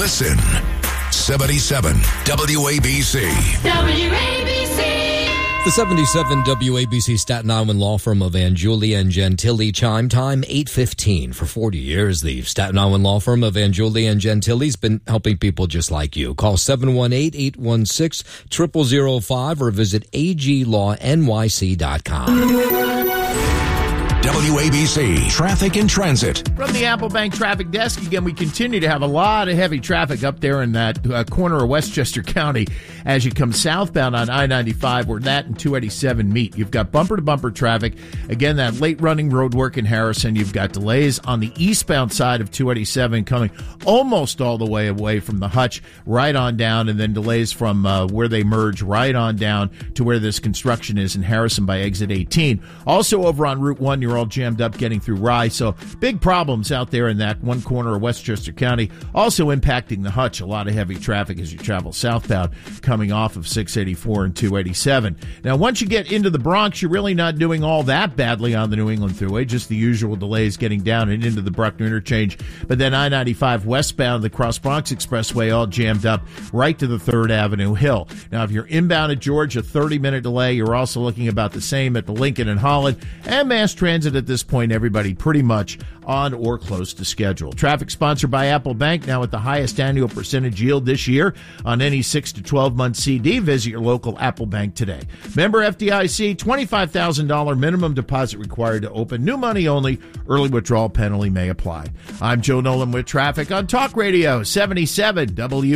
Listen. 77 WABC. The 77 WABC Staten Island law firm of Angiulia and Gentili. Chime time 8:15. For 40 years, the Staten Island law firm of Angiulia and Gentili has been helping people just like you. Call 718-816-0005 or visit aglawnyc.com. WABC Traffic and Transit. From the Applebank Traffic Desk, again, we continue to have a lot of heavy traffic up there in that corner of Westchester County as you come southbound on I-95 where that and 287 meet. You've got bumper-to-bumper traffic. Again, that late-running road work in Harrison. You've got delays on the eastbound side of 287 coming almost all the way away from the Hutch, right on down, and then delays from where they merge right on down to where this construction is in Harrison by exit 18. Also over on Route 1, you're all jammed up getting through Rye. So big problems out there in that one corner of Westchester County. Also impacting the Hutch. A lot of heavy traffic as you travel southbound coming off of 684 and 287. Now, once you get into the Bronx, you're really not doing all that badly on the New England Thruway. Just the usual delays getting down and into the Bruckner interchange. But then I-95 westbound, the Cross Bronx Expressway, all jammed up right to the 3rd Avenue Hill. Now, if you're inbound at George, a 30-minute delay. You're also looking about the same at the Lincoln and Holland. And mass transit at this point, everybody pretty much on or close to schedule. Traffic sponsored by Apple Bank, now at the highest annual percentage yield this year on any 6 to 12-month CD. Visit your local Apple Bank today. Member FDIC, $25,000 minimum deposit required to open. New money only. Early withdrawal penalty may apply. I'm Joe Nolan with traffic on Talk Radio 77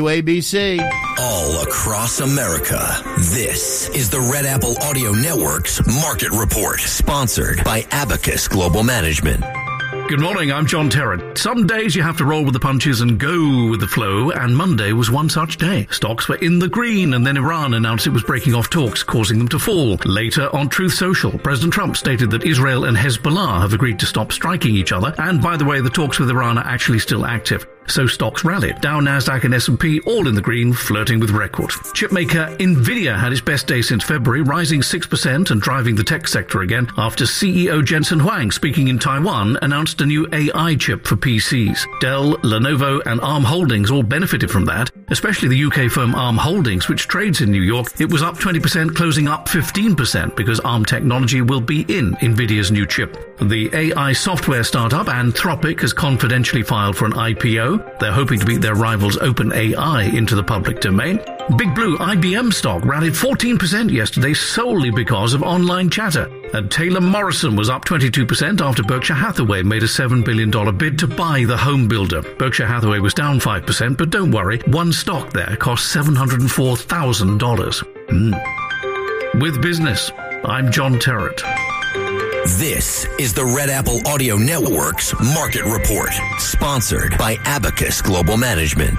WABC. All across America, this is the Red Apple Audio Network's Market Report, sponsored by Abacus Global Management. Good morning, I'm John Terrett. Some days you have to roll with the punches and go with the flow, and Monday was one such day. Stocks were in the green, and then Iran announced it was breaking off talks, causing them to fall. Later, on Truth Social, President Trump stated that Israel and Hezbollah have agreed to stop striking each other, and by the way, the talks with Iran are actually still active. So stocks rallied. Dow, Nasdaq, and S&P all in the green, flirting with records. Chipmaker Nvidia had its best day since February, rising 6% and driving the tech sector again after CEO Jensen Huang, speaking in Taiwan, announced a new AI chip for PCs. Dell, Lenovo, and ARM Holdings all benefited from that, especially the UK firm ARM Holdings, which trades in New York. It was up 20%, closing up 15% because ARM technology will be in Nvidia's new chip. The AI software startup Anthropic has confidentially filed for an IPO. They're hoping to beat their rivals OpenAI into the public domain. Big Blue IBM stock rallied 14% yesterday solely because of online chatter. And Taylor Morrison was up 22% after Berkshire Hathaway made a $7 billion bid to buy the home builder. Berkshire Hathaway was down 5%, but don't worry, one stock there cost $704,000. With business, I'm John Terrett. This is the Red Apple Audio Network's Market Report, sponsored by Abacus Global Management.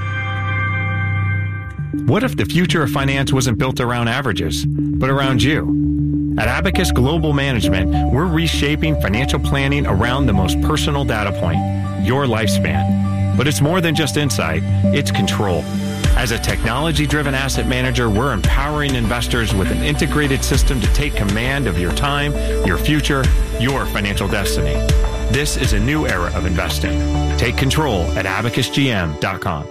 What if the future of finance wasn't built around averages, but around you? At Abacus Global Management, we're reshaping financial planning around the most personal data point, your lifespan. But it's more than just insight, it's control. As a technology-driven asset manager, we're empowering investors with an integrated system to take command of your time, your future, your financial destiny. This is a new era of investing. Take control at abacusgm.com.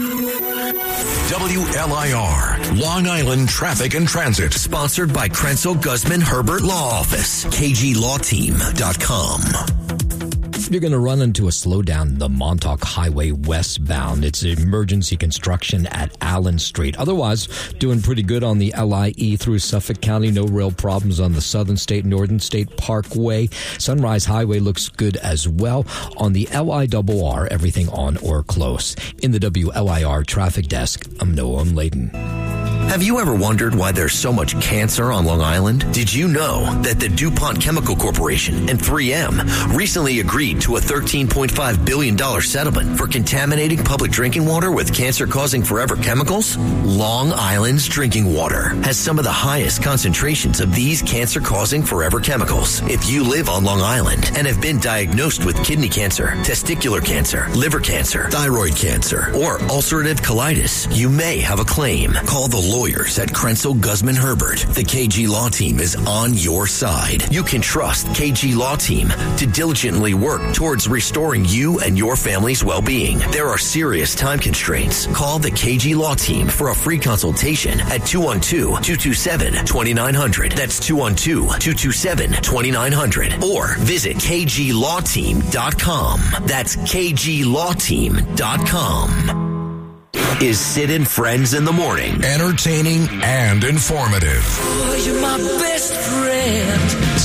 WLIR, Long Island Traffic and Transit. Sponsored by Krenzel Guzman Herbert Law Office, kglawteam.com. You're going to run into a slowdown the Montauk Highway westbound. It's emergency construction at Allen Street. Otherwise, doing pretty good on the LIE through Suffolk County. No real problems on the Southern State, Northern State Parkway. Sunrise Highway looks good as well. On the LIRR, everything on or close. In the WLIR Traffic Desk, I'm Noam Layden. Have you ever wondered why there's so much cancer on Long Island? Did you know that the DuPont Chemical Corporation and 3M recently agreed to a $13.5 billion settlement for contaminating public drinking water with cancer-causing forever chemicals? Long Island's drinking water has some of the highest concentrations of these cancer-causing forever chemicals. If you live on Long Island and have been diagnosed with kidney cancer, testicular cancer, liver cancer, thyroid cancer, or ulcerative colitis, you may have a claim. Call the lawyers at Krenzel Guzman Herbert, the KG Law Team is on your side. You can trust KG Law Team to diligently work towards restoring you and your family's well-being. There are serious time constraints. Call the KG Law Team for a free consultation at 212-227-2900. That's 212-227-2900. Or visit kglawteam.com. That's kglawteam.com. Is Sid and Friends in the Morning Entertaining and informative. Oh, you're my best friend.